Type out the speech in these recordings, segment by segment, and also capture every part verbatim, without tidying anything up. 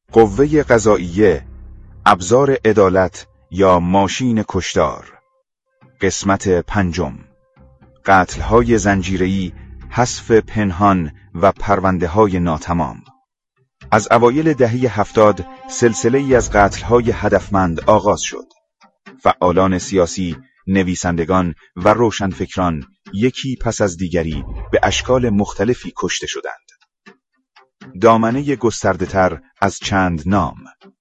قوه قضائیه، ابزار عدالت یا ماشین کشتار. قسمت پنجم. قتل‌های زنجیره‌ای، حذف پنهان و پرونده‌های ناتمام. از اوایل دهه هفتاد سلسله‌ای از قتل‌های هدفمند آغاز شد. فعالان سیاسی، نویسندگان و روشنفکران یکی پس از دیگری به اشکال مختلفی کشته شدند. دامنه گسترده‌تر از چند نام.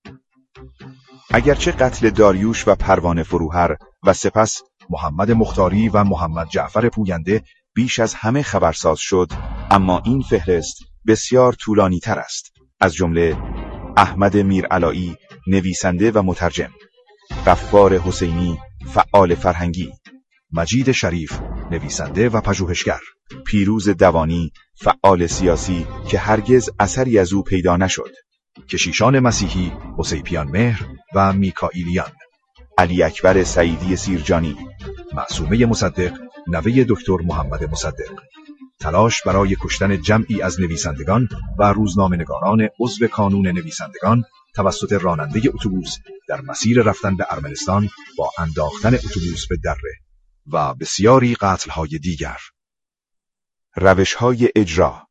اگرچه قتل داریوش و پروانه فروهر و سپس محمد مختاری و محمد جعفر پوینده بیش از همه خبرساز شد، اما این فهرست بسیار طولانی تر است. از جمله احمد میرعلایی، نویسنده و مترجم، غفار حسینی، فعال فرهنگی، مجید شریف، نویسنده و پژوهشگر، پیروز دوانی، فعال سیاسی که هرگز اثری از او پیدا نشد، کشیشان مسیحی، حسیپیان مهر و میکائیلیان، علی اکبر سعیدی سیرجانی، معصومه مصدق، نوه دکتر محمد مصدق. تلاش برای کشتن جمعی از نویسندگان و روزنامه‌نگاران عضو کانون نویسندگان توسط راننده اتوبوس در مسیر رفتن به ارمنستان با انداختن اتوبوس به دره و بسیاری قتل‌های دیگر. روش‌های اجرا.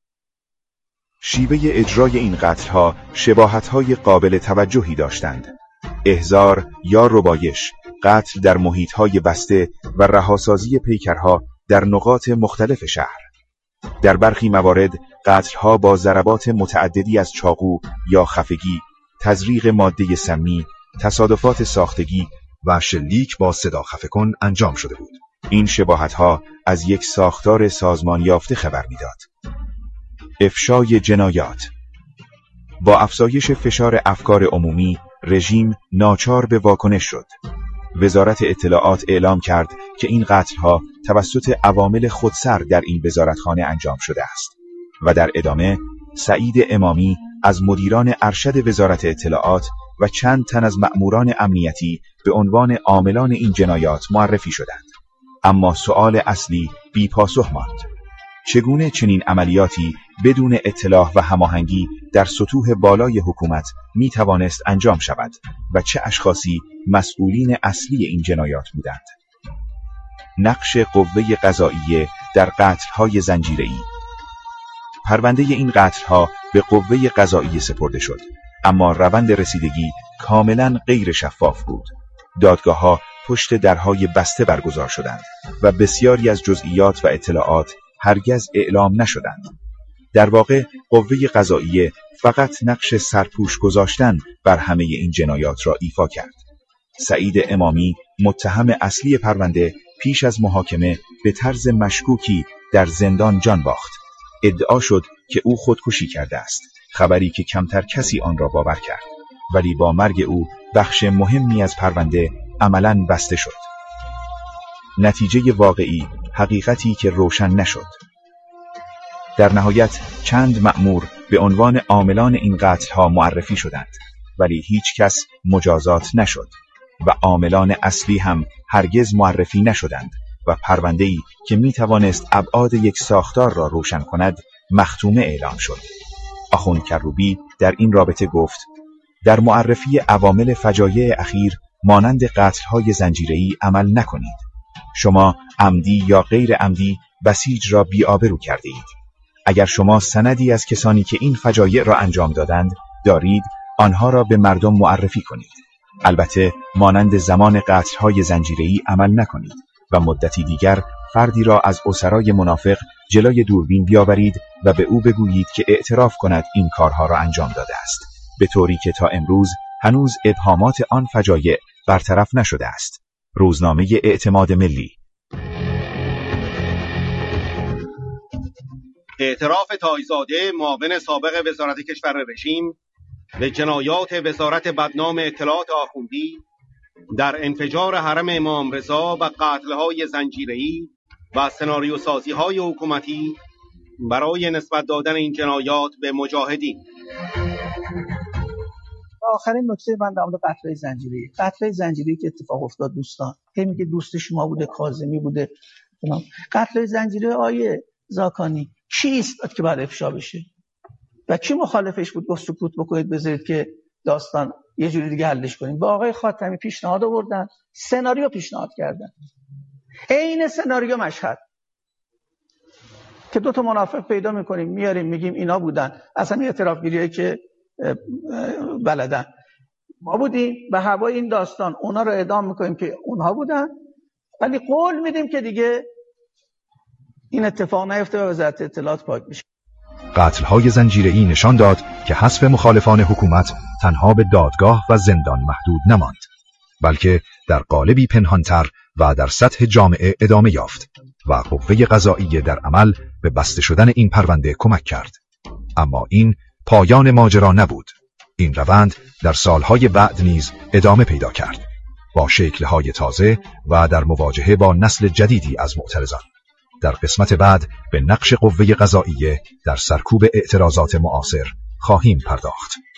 شیوه اجرای این قتل‌ها شباهت‌های قابل توجهی داشتند. احضار یا ربایش، قتل در محیط‌های بسته و رهاسازی پیکرها در نقاط مختلف شهر. در برخی موارد قتل‌ها با ضربات متعددی از چاقو یا خفگی، تزریق ماده سمی، تصادفات ساختگی و شلیک با صدا خفه کن انجام شده بود. این شباهت‌ها از یک ساختار سازمان یافته خبر می‌داد. افشای جنایات. با افزایش فشار افکار عمومی، رژیم ناچار به واکنش شد. وزارت اطلاعات اعلام کرد که این قتل‌ها توسط عوامل خودسر در این وزارتخانه انجام شده است و در ادامه سعید امامی از مدیران ارشد وزارت اطلاعات و چند تن از مأموران امنیتی به عنوان عاملان این جنایات معرفی شدند. اما سؤال اصلی بی پاسخ ماند. چگونه چنین عملیاتی بدون اطلاع و هماهنگی در سطوح بالای حکومت می توانست انجام شود و چه اشخاصی مسئولین اصلی این جنایات بودند؟ نقش قوه قضائیه در قتل‌های زنجیره‌ای. پرونده این قتل‌ها به قوه قضائیه سپرده شد، اما روند رسیدگی کاملاً غیر شفاف بود. دادگاه‌ها پشت درهای بسته برگزار شدند و بسیاری از جزئیات و اطلاعات هرگز اعلام نشدند. در واقع قوه قضائیه فقط نقش سرپوش گذاشتن بر همه این جنایات را ایفا کرد. سعید امامی، متهم اصلی پرونده، پیش از محاکمه به طرز مشکوکی در زندان جان باخت. ادعا شد که او خودکشی کرده است، خبری که کمتر کسی آن را باور کرد، ولی با مرگ او بخش مهمی از پرونده عملاً بسته شد. نتیجه واقعی، حقیقتی که روشن نشد. در نهایت چند مأمور به عنوان عاملان این قتل‌ها معرفی شدند، ولی هیچ کس مجازات نشد و عاملان اصلی هم هرگز معرفی نشدند و پرونده‌ای که می توانست ابعاد یک ساختار را روشن کند مختومه اعلام شد. آخوند کروبی در این رابطه گفت: در معرفی عوامل فجایع اخیر مانند قتل‌های زنجیره‌ای عمل نکنید. شما عمدی یا غیر عمدی بسیج را بی‌آبرو کرده اید. اگر شما سندی از کسانی که این فجایع را انجام دادند دارید، آنها را به مردم معرفی کنید. البته مانند زمان قتل‌های زنجیره‌ای عمل نکنید و مدتی دیگر فردی را از اسرای منافق جلوی دوربین بیاورید و به او بگویید که اعتراف کند این کارها را انجام داده است، به طوری که تا امروز هنوز ابهامات آن فجایع برطرف نشده است. روزنامه اعتماد ملی. اعتراف تایزاده، معاون سابق وزارت کشور رژیم، به جنایات وزارت بدنام اطلاعات آخوندی در انفجار حرم امام رضا و قتل‌های زنجیره‌ای و سناریوسازی‌های حکومتی برای نسبت دادن این جنایات به مجاهدین. آخرین نکته من در مورد قتل زنجیره‌ای، قتل زنجیره‌ای که اتفاق افتاد دوستان، که میگه دوست شما بوده، کاظمی بوده، قتل زنجیره آیه زاکانی چیست که باید افشا بشه؟ و کی مخالفش بود گفت سکوت بکنید بذارید که داستان یه جوری دیگه حلش کنیم. با آقای خاتمی پیشنهاد آوردن، سناریو پیشنهاد کردن، عین سناریو مشهد که دو تا منافق پیدا میکنیم میاریم میگیم اینا بودن، اصلا اعتراف گیریه که بلدن ما بودیم به هوای این داستان اونا رو اعدام میکنیم که اونها بودن، ولی قول میدیم که دیگه این اتفاق نیفته و وزارت اطلاعات پاک میشه. قتل‌های زنجیره‌ای نشان داد که حذف مخالفان حکومت تنها به دادگاه و زندان محدود نماند، بلکه در قالبی پنهانتر و در سطح جامعه ادامه یافت و قوه قضاییه در عمل به بسته شدن این پرونده کمک کرد. اما این پایان ماجرا نبود. این روند در سالهای بعد نیز ادامه پیدا کرد با شکل‌های تازه و در مواجهه با نسل جدیدی از معترضان. در قسمت بعد به نقش قوه قضاییه در سرکوب اعتراضات معاصر خواهیم پرداخت.